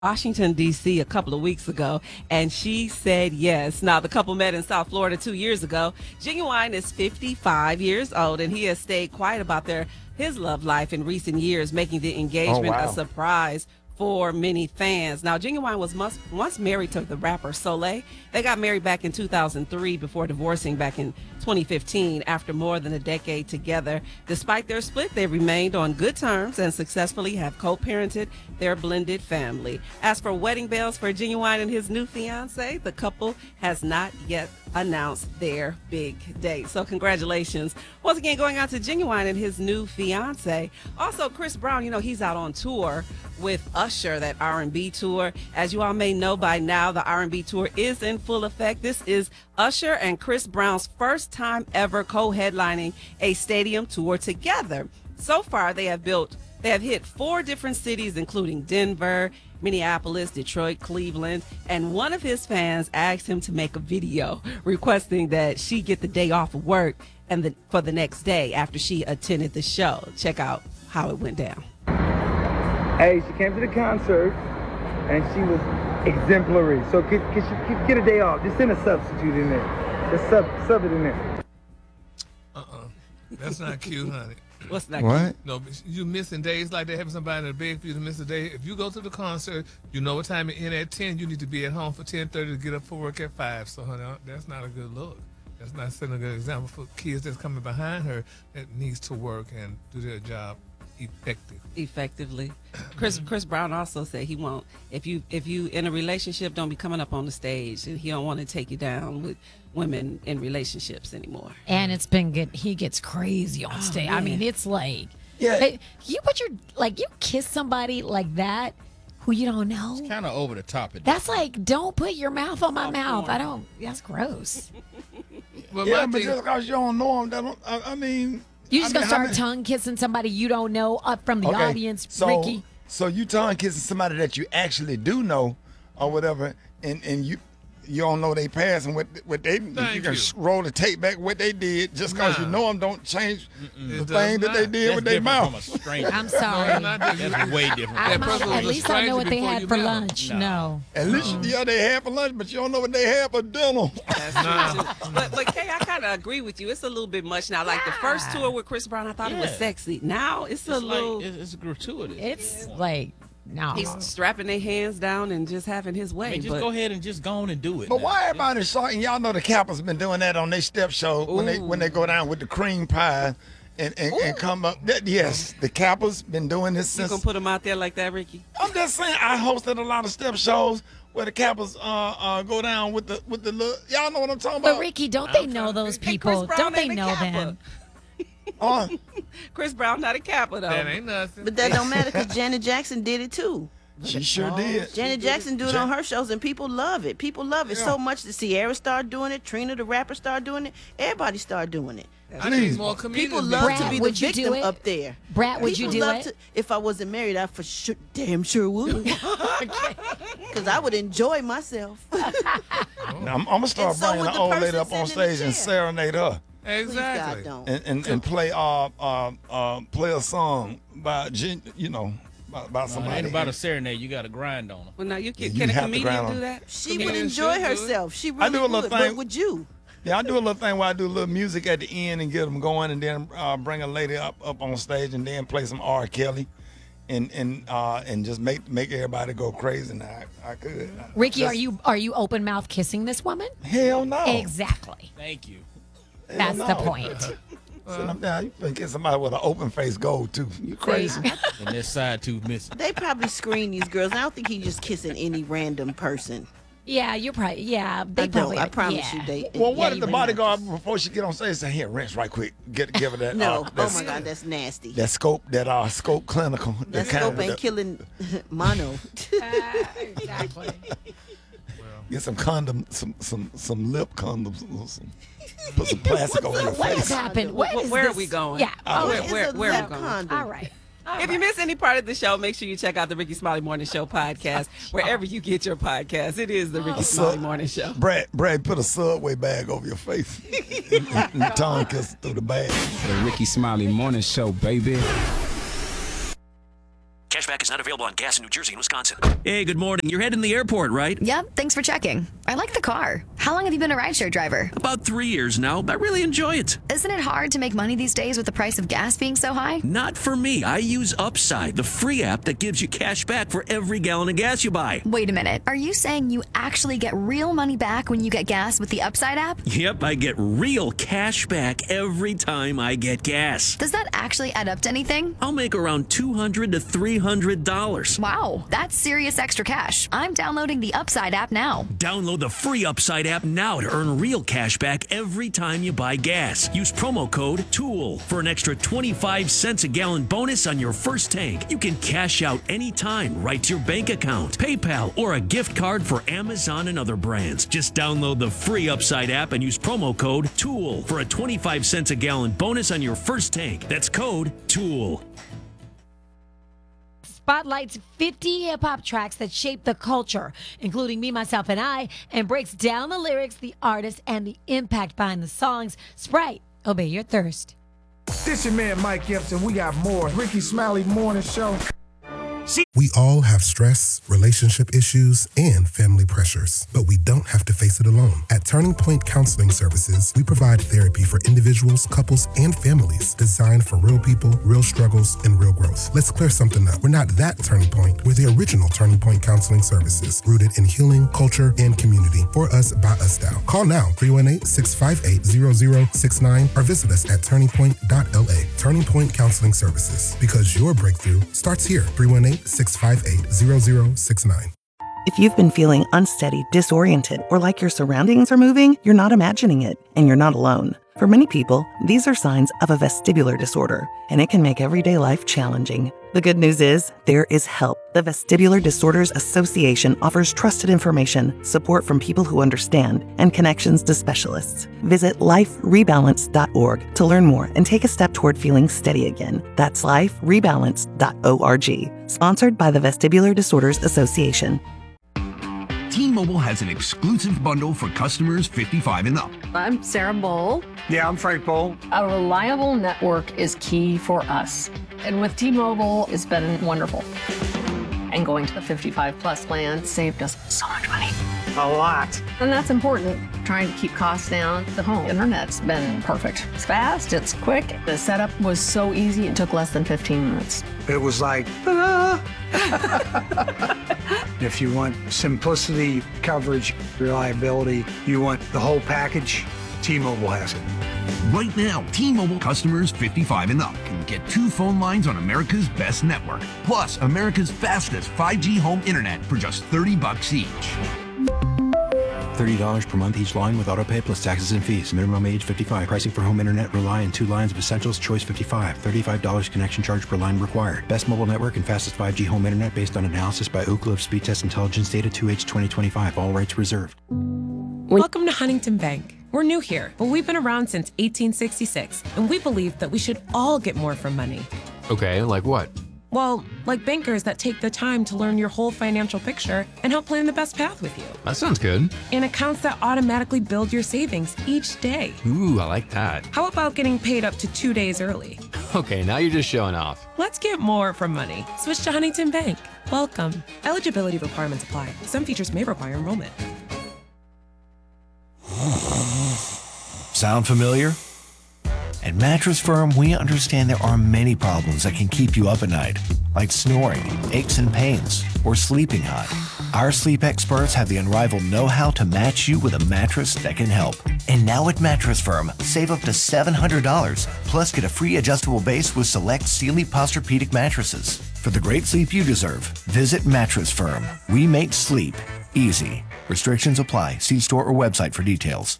Washington, D.C. a couple of weeks ago, and she said yes. Now, the couple met in South Florida 2 years ago. Genuine is 55 years old, and he has stayed quiet about his love life in recent years, making the engagement a surprise for many fans. Now, Genuine was once married to the rapper Soleil. They got married back in 2003 before divorcing back in 2015 after more than a decade together. Despite their split, they remained on good terms and successfully have co-parented their blended family. As for wedding bells for Genuine and his new fiance, the couple has not yet announced their big date. So congratulations once again going out to Genuine and his new fiance. Also, Chris Brown, he's out on tour with Usher, that R&B tour. As you all may know by now, the R&B tour is in full effect. This is Usher and Chris Brown's first time ever co-headlining a stadium tour together. So far, they have hit 4 different cities, including Denver, Minneapolis, Detroit, Cleveland, and one of his fans asked him to make a video requesting that she get the day off of work for the next day after she attended the show. Check out how it went down. Hey, she came to the concert and she was exemplary. So could she get a day off? Just send a substitute in there. Just sub it in there. That's not cute, honey. What's that? What? No, you missing days like that, having somebody to beg for you to miss a day. If you go to the concert, you know what time it end at 10. You need to be at home for 10:30 to get up for work at 5. So, honey, that's not a good look. That's not setting a good example for kids that's coming behind her that needs to work and do their job effectively. Chris Brown also said he won't, if you in a relationship, don't be coming up on the stage, and he don't want to take you down with women in relationships anymore. And it's been good. He gets crazy on stage. Man. I mean, it's like, Yeah. you kiss somebody like that who you don't know. It's kind of over the top. That's like, don't put your mouth on my mouth. That's gross. Well, Yeah, my but thing- just because you don't know them, I mean... You just I mean, gonna start tongue kissing somebody you don't know up from the audience, Ricky? So you tongue kissing somebody that you actually do know, or whatever, and you don't know they past and what they you can roll the tape back what they did just because you know them don't change the thing that they did with their mouth. From a stranger. I'm sorry. That's way different. At least I know what they had for lunch. No. At least they had for lunch, but you don't know what they had for dinner. But Kay, I kind of agree with you. It's a little bit much now. Like the first tour with Chris Brown, I thought it was sexy. Now it's a little. It's gratuitous. It's like, no. He's strapping their hands down and just having his way. Just go ahead and just go on and do it. But why everybody shouting? Y'all know the Kappas been doing that on their step show when they go down with the cream pie and come up. Yes, the Kappas been doing this You since. gonna put them out there like that, Ricky? I'm just saying, I hosted a lot of step shows where the Kappas go down with the little. Y'all know what I'm talking about? But Ricky, don't they know those people? Brown Don't they ain't a know Kappa. them? Chris Brown not a Kappa though. That ain't nothing. But that don't matter because Janet Jackson did it too. She sure did. Janet Jackson do it on her shows, and people love it. People love it so much that Sierra started doing it, Trina the rapper started doing it, everybody started doing it. I need more comedians. People love Brad, to be the would you do victim it? up there. Brad, would you People do love it? to- if I wasn't married, I for sure, damn sure would. Because I would enjoy myself. Now, I'm gonna start And so bringing would the the old lady person up on sitting in the stage and chair. serenade her Exactly. Please, God, don't. and play a song by about It somebody. ain't about a serenade. You got to grind on them. Well, now you can a have to comedian grind on- do that? She would Comedians enjoy should do it. herself. She I really do a little would. thing- But would you? Yeah, I do a little thing where I do a little music at the end and get them going, and then bring a lady up on stage and then play some R. Kelly, and just make everybody go crazy. And I could. Ricky, are you open mouth kissing this woman? Hell no. Exactly. Thank you. That's the point. Sit them down. You can get somebody with an open face goal too. You crazy? And this side tooth missing. They probably screen these girls. I don't think he's just kissing any random person. Yeah, you're probably. Yeah, they I probably. don't. I promise yeah. you, they. Well, what yeah, if the you bodyguard before she get on stage say, "Here, rinse right quick. Give her that." No. that Oh my God, that's nasty. That scope clinical. That scope ain't killing mono. Exactly. Get some condom, some lip condoms, put some plastic over your What has face. happened? Where is are this? we going? Yeah. Where It's are a we lip going? condom. All right. If you miss any part of the show, make sure you check out the Ricky Smiley Morning Show podcast, wherever you get your podcast. It is the Ricky Smiley Morning Show. Brad, put a Subway bag over your face and tongue kiss through the bag. The Ricky Smiley Morning Show, baby. Cashback is not available on gas in New Jersey and Wisconsin. Hey, good morning. You're heading the airport, right? Yep, thanks for checking. I like the car. How long have you been a rideshare driver? About 3 years now. I really enjoy it. Isn't it hard to make money these days with the price of gas being so high? Not for me. I use Upside, the free app that gives you cash back for every gallon of gas you buy. Wait a minute. Are you saying you actually get real money back when you get gas with the Upside app? Yep, I get real cash back every time I get gas. Does that actually add up to anything? I'll make around $200 to $300. Wow, that's serious extra cash. I'm downloading the Upside app now. Download the free Upside app now to earn real cash back every time you buy gas. Use promo code TOOL for an extra 25 cents a gallon bonus on your first tank. You can cash out anytime right to your bank account, PayPal, or a gift card for Amazon and other brands. Just download the free Upside app and use promo code TOOL for a 25 cents a gallon bonus on your first tank. That's code TOOL. Spotlights 50 hip-hop tracks that shape the culture, including Me, Myself, and I, and breaks down the lyrics, the artists, and the impact behind the songs. Sprite, obey your thirst. This your man Mike Epps, and we got more. Ricky Smiley Morning Show. We all have stress, relationship issues, and family pressures, but we don't have to face it alone. At Turning Point Counseling Services, we provide therapy for individuals, couples, and families designed for real people, real struggles, and real growth. Let's clear something up. We're not that Turning Point. We're the original Turning Point Counseling Services, rooted in healing, culture, and community. For us, by us style. Call now, 318-658-0069, or visit us at turningpoint.la. Turning Point Counseling Services, because your breakthrough starts here. 318-658-0069. If you've been feeling unsteady, disoriented, or like your surroundings are moving, you're not imagining it, and you're not alone. For many people, these are signs of a vestibular disorder, and it can make everyday life challenging. The good news is, there is help. The Vestibular Disorders Association offers trusted information, support from people who understand, and connections to specialists. Visit liferebalance.org to learn more and take a step toward feeling steady again. That's liferebalance.org. Sponsored by the Vestibular Disorders Association. T-Mobile has an exclusive bundle for customers 55 and up. I'm Sarah Bowl. Yeah, I'm Frank Bowl. A reliable network is key for us. And with T-Mobile, it's been wonderful. And going to the 55 plus plan saved us so much money. A lot. And that's important. Trying to keep costs down. The home internet's been perfect. It's fast, it's quick. The setup was so easy, it took less than 15 minutes. It was like, ta-da! If you want simplicity, coverage, reliability, you want the whole package, T-Mobile has it. Right now, T-Mobile customers 55 and up can get 2 phone lines on America's best network, plus America's fastest 5G home internet for just $30 each. $30 per month each line with autopay plus taxes and fees. Minimum age 55. Pricing for home internet rely on 2 lines of essentials. Choice 55. $35 connection charge per line required. Best mobile network and fastest 5G home internet based on analysis by Ookla of Speed Test Intelligence Data 2H 2025. All rights reserved. Welcome to Huntington Bank. We're new here, but we've been around since 1866, and we believe that we should all get more from money. Okay, like what? Well, like bankers that take the time to learn your whole financial picture and help plan the best path with you. That sounds good. And accounts that automatically build your savings each day. Ooh, I like that. How about getting paid up to 2 days early? Okay, now you're just showing off. Let's get more from money. Switch to Huntington Bank. Welcome. Eligibility requirements apply. Some features may require enrollment. Sound familiar? At Mattress Firm, we understand there are many problems that can keep you up at night, like snoring, aches and pains, or sleeping hot. Our sleep experts have the unrivaled know-how to match you with a mattress that can help. And now at Mattress Firm, save up to $700, plus get a free adjustable base with select Sealy Posturepedic mattresses. For the great sleep you deserve, visit Mattress Firm. We make sleep easy. Restrictions apply. See store or website for details.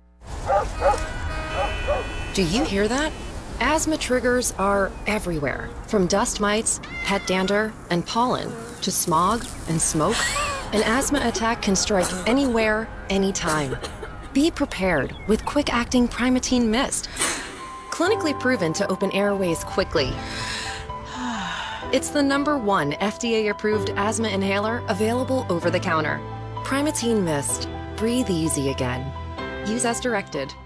Do you hear that? Asthma triggers are everywhere, from dust mites, pet dander, and pollen, to smog and smoke. An asthma attack can strike anywhere, anytime. Be prepared with quick-acting Primatene Mist. Clinically proven to open airways quickly. It's the #1 FDA-approved asthma inhaler available over the counter. Primatene Mist. Breathe easy again. Use as directed.